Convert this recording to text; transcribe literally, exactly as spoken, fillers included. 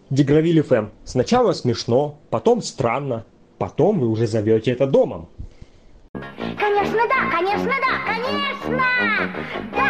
Дегравиль эф эм. Сначала смешно, потом странно, потом вы уже зовете это домом. Конечно, да, конечно, да, конечно! Да!